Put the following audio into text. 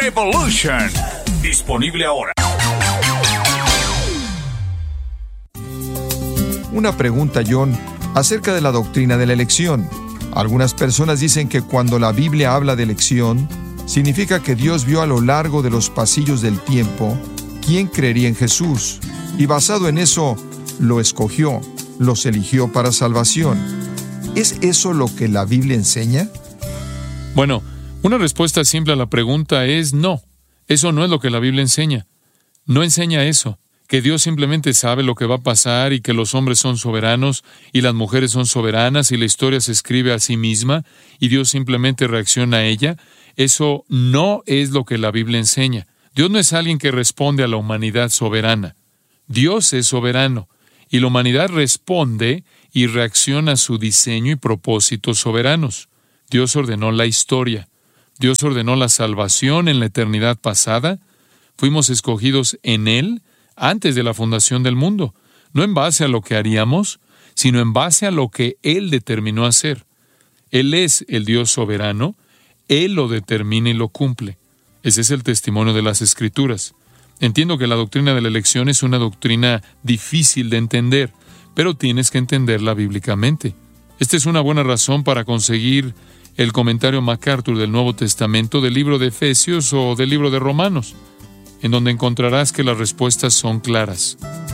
Revolution. Disponible ahora. Una pregunta, John, acerca de la doctrina de la elección. Algunas personas dicen que cuando la Biblia habla de elección, significa que Dios vio a lo largo de los pasillos del tiempo quién creería en Jesús, y basado en eso, lo escogió, los eligió para salvación. ¿Es eso lo que la Biblia enseña? Bueno, una respuesta simple a la pregunta es no. Eso no es lo que la Biblia enseña. No enseña eso, que Dios simplemente sabe lo que va a pasar y que los hombres son soberanos y las mujeres son soberanas y la historia se escribe a sí misma y Dios simplemente reacciona a ella. Eso no es lo que la Biblia enseña. Dios no es alguien que responde a la humanidad soberana. Dios es soberano y la humanidad responde y reacciona a su diseño y propósitos soberanos. Dios ordenó la historia. Dios ordenó la salvación en la eternidad pasada. Fuimos escogidos en Él antes de la fundación del mundo, no en base a lo que haríamos, sino en base a lo que Él determinó hacer. Él es el Dios soberano, Él lo determina y lo cumple. Ese es el testimonio de las Escrituras. Entiendo que la doctrina de la elección es una doctrina difícil de entender, pero tienes que entenderla bíblicamente. Esta es una buena razón para conseguir el comentario MacArthur del Nuevo Testamento del libro de Efesios o del libro de Romanos, en donde encontrarás que las respuestas son claras.